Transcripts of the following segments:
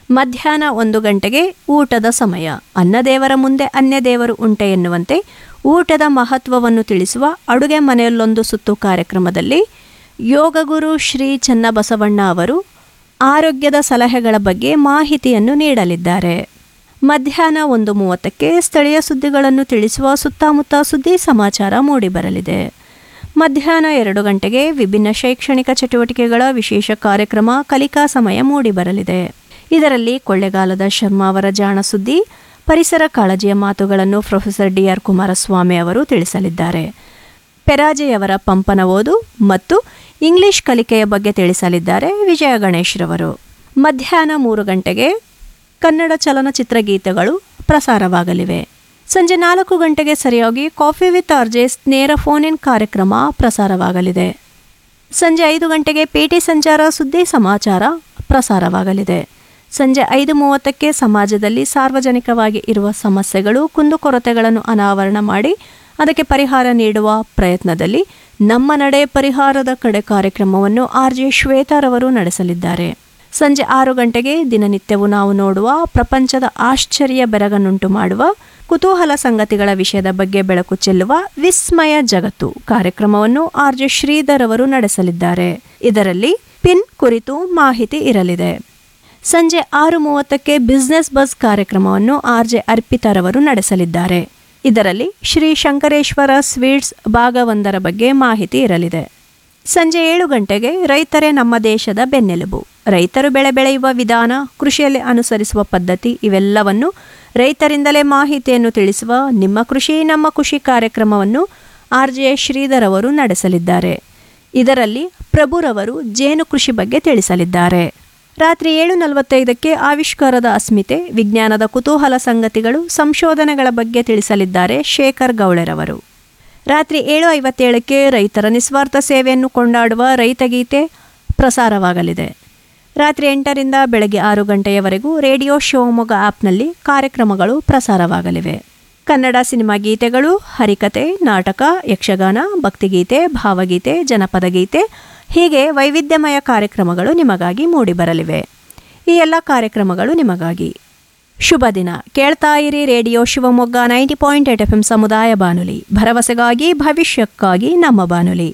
ಮಧ್ಯಾಹ್ನ 1 ಗಂಟೆಗೆ ಊಟದ ಸಮಯ. ಅನ್ನದೇವರ ಮುಂದೆ ಅನ್ಯದೇವರು ಉಂಟೆ ಎನ್ನುವಂತೆ ಊಟದ ಮಹತ್ವವನ್ನು ತಿಳಿಸುವ ಅಡುಗೆ ಮನೆಯಲ್ಲೊಂದು ಸುತ್ತು ಕಾರ್ಯಕ್ರಮದಲ್ಲಿ ಯೋಗಗುರು ಶ್ರೀ ಚನ್ನಬಸವಣ್ಣ ಅವರು ಆರೋಗ್ಯದ ಸಲಹೆಗಳ ಬಗ್ಗೆ ಮಾಹಿತಿಯನ್ನು ನೀಡಲಿದ್ದಾರೆ. ಮಧ್ಯಾಹ್ನ 1:30ಕ್ಕೆ ಸ್ಥಳೀಯ ಸುದ್ದಿಗಳನ್ನು ತಿಳಿಸುವ ಸುತ್ತಮುತ್ತ ಸುದ್ದಿ ಸಮಾಚಾರ ಮೂಡಿಬರಲಿದೆ. ಮಧ್ಯಾಹ್ನ 2 ಗಂಟೆಗೆ ವಿಭಿನ್ನ ಶೈಕ್ಷಣಿಕ ಚಟುವಟಿಕೆಗಳ ವಿಶೇಷ ಕಾರ್ಯಕ್ರಮ ಕಲಿಕಾ ಸಮಯ ಮೂಡಿಬರಲಿದೆ. ಇದರಲ್ಲಿ ಕೊಳ್ಳೆಗಾಲದ ಶರ್ಮಾ ಅವರ ಜಾಣ ಸುದ್ದಿ, ಪರಿಸರ ಕಾಳಜಿಯ ಮಾತುಗಳನ್ನು ಪ್ರೊಫೆಸರ್ DR ಕುಮಾರಸ್ವಾಮಿ ಅವರು ತಿಳಿಸಲಿದ್ದಾರೆ. ಪೆರಾಜೆಯವರ ಪಂಪನ ಓದು ಮತ್ತು ಇಂಗ್ಲಿಷ್ ಕಲಿಕೆಯ ಬಗ್ಗೆ ತಿಳಿಸಲಿದ್ದಾರೆ ವಿಜಯ ಗಣೇಶ್ರವರು. ಮಧ್ಯಾಹ್ನ 3 ಗಂಟೆಗೆ ಕನ್ನಡ ಚಲನಚಿತ್ರ ಗೀತೆಗಳು ಪ್ರಸಾರವಾಗಲಿವೆ. ಸಂಜೆ 4 ಗಂಟೆಗೆ ಸರಿಯಾಗಿ ಕಾಫಿ ವಿತ್ ಆರ್ಜೆಸ್ ನೇರ ಫೋನ್ ಇನ್ ಕಾರ್ಯಕ್ರಮ ಪ್ರಸಾರವಾಗಲಿದೆ. ಸಂಜೆ 5 ಗಂಟೆಗೆ ಪೇಟೆ ಸಂಚಾರ ಸುದ್ದಿ ಸಮಾಚಾರ ಪ್ರಸಾರವಾಗಲಿದೆ. ಸಂಜೆ 5:30ಕ್ಕೆ ಸಮಾಜದಲ್ಲಿ ಸಾರ್ವಜನಿಕವಾಗಿ ಇರುವ ಸಮಸ್ಯೆಗಳು, ಕುಂದುಕೊರತೆಗಳನ್ನು ಅನಾವರಣ ಮಾಡಿ ಅದಕ್ಕೆ ಪರಿಹಾರ ನೀಡುವ ಪ್ರಯತ್ನದಲ್ಲಿ ನಮ್ಮ ನಡೆ ಪರಿಹಾರದ ಕಡೆ ಕಾರ್ಯಕ್ರಮವನ್ನು RJ ಶ್ವೇತಾರವರು ನಡೆಸಲಿದ್ದಾರೆ. ಸಂಜೆ 6 ಗಂಟೆಗೆ ದಿನನಿತ್ಯವೂ ನಾವು ನೋಡುವ ಪ್ರಪಂಚದ ಆಶ್ಚರ್ಯ ಬೆರಗನ್ನುಂಟು ಮಾಡುವ ಕುತೂಹಲ ಸಂಗತಿಗಳ ವಿಷಯದ ಬಗ್ಗೆ ಬೆಳಕು ಚೆಲ್ಲುವ ವಿಸ್ಮಯ ಜಗತ್ತು ಕಾರ್ಯಕ್ರಮವನ್ನು RJ ಶ್ರೀಧರ್ ಅವರು ನಡೆಸಲಿದ್ದಾರೆ. ಇದರಲ್ಲಿ ಪಿನ್ ಕುರಿತು ಮಾಹಿತಿ ಇರಲಿದೆ. ಸಂಜೆ 6:30ಕ್ಕೆ ಬಿಸ್ನೆಸ್ ಬಸ್ ಕಾರ್ಯಕ್ರಮವನ್ನು RJ ಅರ್ಪಿತಾರವರು ನಡೆಸಲಿದ್ದಾರೆ. ಇದರಲ್ಲಿ ಶ್ರೀ ಶಂಕರೇಶ್ವರ ಸ್ವೀಟ್ಸ್ ಭಾಗ 1 ಬಗ್ಗೆ ಮಾಹಿತಿ ಇರಲಿದೆ. ಸಂಜೆ 7 ಗಂಟೆಗೆ ರೈತರೇ ನಮ್ಮ ದೇಶದ ಬೆನ್ನೆಲುಬು, ರೈತರು ಬೆಳೆ ಬೆಳೆಯುವ ವಿಧಾನ, ಕೃಷಿಯಲ್ಲಿ ಅನುಸರಿಸುವ ಪದ್ಧತಿ ಇವೆಲ್ಲವನ್ನು ರೈತರಿಂದಲೇ ಮಾಹಿತಿಯನ್ನು ತಿಳಿಸುವ ನಿಮ್ಮ ಕೃಷಿ ನಮ್ಮ ಖುಷಿ ಕಾರ್ಯಕ್ರಮವನ್ನು RJ ಶ್ರೀಧರ್ ಅವರು ನಡೆಸಲಿದ್ದಾರೆ. ಇದರಲ್ಲಿ ಪ್ರಭುರವರು ಜೇನು ಕೃಷಿ ಬಗ್ಗೆ ತಿಳಿಸಲಿದ್ದಾರೆ. ರಾತ್ರಿ 7:45ಕ್ಕೆ ಆವಿಷ್ಕಾರದ ಅಸ್ಮಿತೆ, ವಿಜ್ಞಾನದ ಕುತೂಹಲ ಸಂಗತಿಗಳು, ಸಂಶೋಧನೆಗಳ ಬಗ್ಗೆ ತಿಳಿಸಲಿದ್ದಾರೆ ಶೇಖರ್ ಗೌಳೆರವರು. ರಾತ್ರಿ 7:57ಕ್ಕೆ ರೈತರ ನಿಸ್ವಾರ್ಥ ಸೇವೆಯನ್ನು ಕೊಂಡಾಡುವ ರೈತಗೀತೆ ಪ್ರಸಾರವಾಗಲಿದೆ. ರಾತ್ರಿ 8ರಿಂದ ಬೆಳಗ್ಗೆ 6 ಗಂಟೆಯವರೆಗೂ ರೇಡಿಯೋ ಶಿವಮೊಗ್ಗ ಆ್ಯಪ್ನಲ್ಲಿ ಕಾರ್ಯಕ್ರಮಗಳು ಪ್ರಸಾರವಾಗಲಿವೆ. ಕನ್ನಡ ಸಿನಿಮಾ ಗೀತೆಗಳು, ಹರಿಕತೆ, ನಾಟಕ, ಯಕ್ಷಗಾನ, ಭಕ್ತಿಗೀತೆ, ಭಾವಗೀತೆ, ಜನಪದ ಗೀತೆ ಹೀಗೆ ವೈವಿಧ್ಯಮಯ ಕಾರ್ಯಕ್ರಮಗಳು ನಿಮಗಾಗಿ ಮೂಡಿಬರಲಿವೆ. ಈ ಎಲ್ಲ ಕಾರ್ಯಕ್ರಮಗಳು ನಿಮಗಾಗಿ. ಶುಭ ದಿನ. ಕೇಳ್ತಾ ಇರಿ ರೇಡಿಯೋ ಶಿವಮೊಗ್ಗ 90.8 FM ಸಮುದಾಯ ಬಾನುಲಿ, ಭರವಸೆಗಾಗಿ ಭವಿಷ್ಯಕ್ಕಾಗಿ ನಮ್ಮ ಬಾನುಲಿ.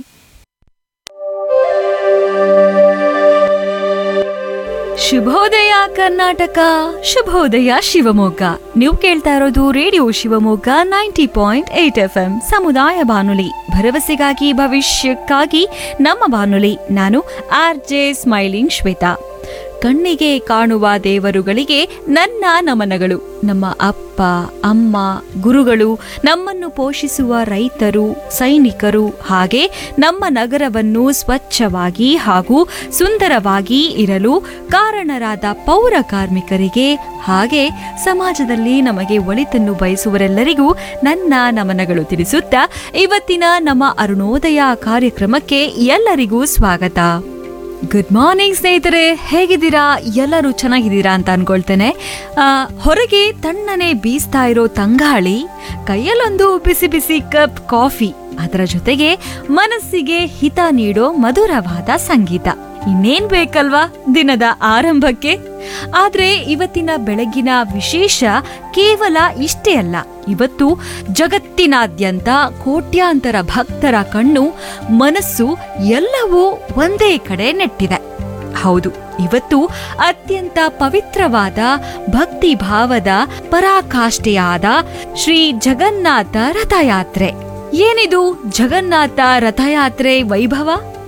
ಶುಭೋದಯ ಕರ್ನಾಟಕ, ಶುಭೋದಯ ಶಿವಮೊಗ್ಗ. ನೀವು ಕೇಳ್ತಾ ಇರೋದು ರೇಡಿಯೋ ಶಿವಮೊಗ್ಗ 90.8 FM ಸಮುದಾಯ ಬಾನುಲಿ, ಭರವಸೆಗಾಗಿ ಭವಿಷ್ಯಕ್ಕಾಗಿ ನಮ್ಮ ಬಾನುಲಿ. ನಾನು RJ ಸ್ಮೈಲಿಂಗ್ ಶ್ವೇತಾ. ಕಣ್ಣಿಗೆ ಕಾಣುವ ದೇವರುಗಳಿಗೆ ನನ್ನ ನಮನಗಳು. ನಮ್ಮ ಅಪ್ಪ ಅಮ್ಮ, ಗುರುಗಳು, ನಮ್ಮನ್ನು ಪೋಷಿಸುವ ರೈತರು, ಸೈನಿಕರು, ಹಾಗೆ ನಮ್ಮ ನಗರವನ್ನು ಸ್ವಚ್ಛವಾಗಿ ಹಾಗೂ ಸುಂದರವಾಗಿ ಇರಲು ಕಾರಣರಾದ ಪೌರ ಕಾರ್ಮಿಕರಿಗೆ, ಹಾಗೆ ಸಮಾಜದಲ್ಲಿ ನಮಗೆ ಒಳಿತನ್ನು ಬಯಸುವರೆಲ್ಲರಿಗೂ ನನ್ನ ನಮನಗಳು ತಿಳಿಸುತ್ತಾ ಇವತ್ತಿನ ನಮ್ಮ ಅರುಣೋದಯ ಕಾರ್ಯಕ್ರಮಕ್ಕೆ ಎಲ್ಲರಿಗೂ ಸ್ವಾಗತ. ಗುಡ್ ಮಾರ್ನಿಂಗ್ ಸ್ನೇಹಿತರೆ, ಹೇಗಿದ್ದೀರಾ? ಎಲ್ಲರೂ ಚೆನ್ನಾಗಿದ್ದೀರಾ ಅಂತ ಅನ್ಕೊಳ್ತೇನೆ. ಹೊರಗೆ ತಣ್ಣನೆ ಬೀಸ್ತಾ ಇರೋ ತಂಗಾಳಿ, ಕೈಯಲ್ಲೊಂದು ಬಿಸಿ ಬಿಸಿ ಕಪ್ ಕಾಫಿ, ಅದರ ಜೊತೆಗೆ ಮನಸ್ಸಿಗೆ ಹಿತ ನೀಡೋ ಮಧುರವಾದ ಸಂಗೀತ, ಇನ್ನೇನ್ ಬೇಕಲ್ವಾ ದಿನದ ಆರಂಭಕ್ಕೆ? ಆದ್ರೆ ಇವತ್ತಿನ ಬೆಳಗಿನ ವಿಶೇಷ ಕೇವಲ ಇಷ್ಟೇ ಅಲ್ಲ. ಇವತ್ತು ಜಗತ್ತಿನಾದ್ಯಂತ ಕೋಟ್ಯಾಂತರ ಭಕ್ತರ ಕಣ್ಣು, ಮನಸ್ಸು ಎಲ್ಲವೂ ಒಂದೇ ಕಡೆ ನೆಟ್ಟಿದೆ. ಹೌದು, ಇವತ್ತು ಅತ್ಯಂತ ಪವಿತ್ರವಾದ ಭಕ್ತಿ ಭಾವದ ಪರಾಕಾಷ್ಠೆಯಾದ ಶ್ರೀ ಜಗನ್ನಾಥ ರಥಯಾತ್ರೆ. ಏನಿದು ಜಗನ್ನಾಥ ರಥಯಾತ್ರೆ ವೈಭವ?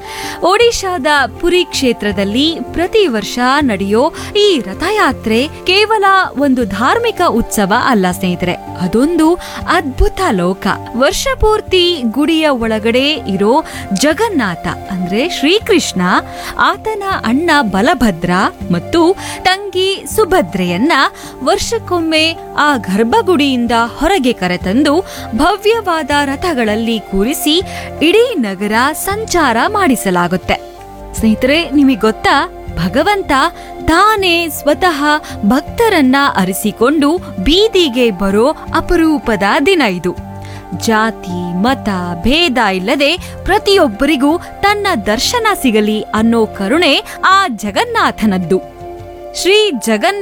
ಒಡಿಶಾದ ಪುರಿ ಕ್ಷೇತ್ರದಲ್ಲಿ ಪ್ರತಿ ವರ್ಷ ನಡೆಯೋ ಈ ರಥಯಾತ್ರೆ ಕೇವಲ ಒಂದು ಧಾರ್ಮಿಕ ಉತ್ಸವ ಅಲ್ಲ ಸ್ನೇಹಿತರೆ, ಅದೊಂದು ಅದ್ಭುತ ಲೋಕ. ವರ್ಷ ಪೂರ್ತಿ ಗುಡಿಯ ಒಳಗಡೆ ಇರೋ ಜಗನ್ನಾಥ ಅಂದ್ರೆ ಶ್ರೀಕೃಷ್ಣ, ಆತನ ಅಣ್ಣ ಬಲಭದ್ರ ಮತ್ತು ತಂಗಿ ಸುಭದ್ರೆಯನ್ನ ವರ್ಷಕ್ಕೊಮ್ಮೆ ಆ ಗರ್ಭಗುಡಿಯಿಂದ ಹೊರಗೆ ಕರೆತಂದು ಭವ್ಯವಾದ ರಥಗಳಲ್ಲಿ ಕೂರಿಸಿ ಇಡೀ ನಗರ ಸಂಚಾರ ಮಾಡಿಸಲಾಗುತ್ತೆ. ಸ್ನೇಹಿತರೆ, ನಿಮಗೆ ಗೊತ್ತಾ, ಭಗವಂತ ತಾನೇ ಸ್ವತಃ ಭಕ್ತರನ್ನ ಅರಿಸಿಕೊಂಡು ಬೀದಿಗೆ ಬರೋ ಅಪರೂಪದ ದಿನ ಇದು. ಜಾತಿ ಮತ ಭೇದ ಇಲ್ಲದೆ ಪ್ರತಿಯೊಬ್ಬರಿಗೂ ತನ್ನ ದರ್ಶನ ಸಿಗಲಿ ಅನ್ನೋ ಕರುಣೆ ಆ ಜಗನ್ನಾಥನದ್ದು. ಶ್ರೀ ಜಗನ್ನಾಥ